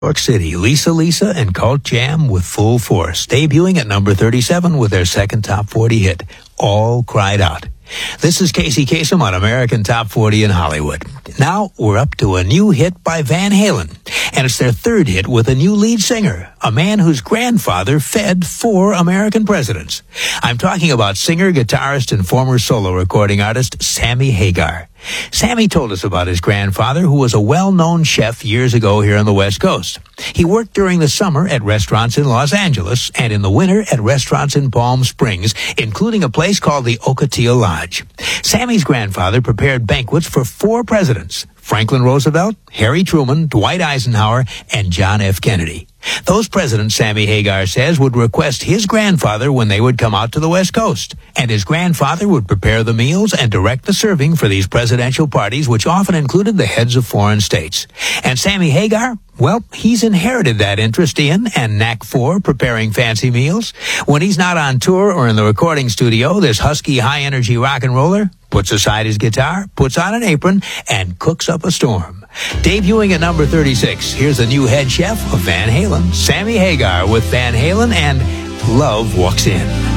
York City, Lisa and Cult Jam with full force, debuting at number 37 with their second top 40 hit, All Cried Out. This is Casey Kasem on American Top 40 in Hollywood. Now we're up to a new hit by Van Halen, and it's their third hit with a new lead singer, a man whose grandfather fed 4 American presidents. I'm talking about singer, guitarist, and former solo recording artist Sammy Hagar. Sammy told us about his grandfather, who was a well-known chef years ago here on the West Coast. He worked during the summer at restaurants in Los Angeles and in the winter at restaurants in Palm Springs, including a place called the Ocotillo Lodge. Sammy's grandfather prepared banquets for 4 presidents: Franklin Roosevelt, Harry Truman, Dwight Eisenhower, and John F. Kennedy. Those presidents, Sammy Hagar says, would request his grandfather when they would come out to the West Coast, and his grandfather would prepare the meals and direct the serving for these presidential parties, which often included the heads of foreign states. And Sammy Hagar, well, he's inherited that interest in and knack for preparing fancy meals. When he's not on tour or in the recording studio, this husky, high-energy rock and roller puts aside his guitar, puts on an apron, and cooks up a storm. Debuting at number 36, here's the new head chef of Van Halen, Sammy Hagar, with Van Halen and Love Walks In.